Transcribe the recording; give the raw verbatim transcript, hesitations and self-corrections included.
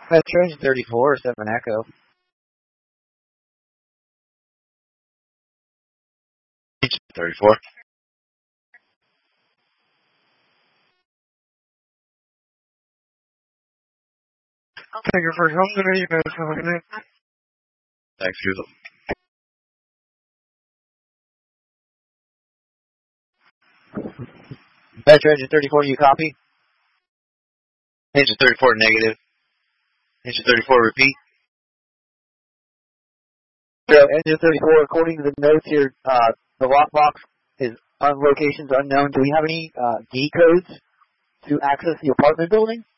Metro thirty-four, seven Echo. thirty-four. Thank you for helping. You guys have a good night. Thanks, Google. Metro Engine thirty-four, you copy? Engine thirty-four, negative. Engine thirty-four, repeat. So, Engine thirty-four, according to the notes here, uh, the lockbox is on locations unknown. Do we have any uh, key codes to access the apartment building?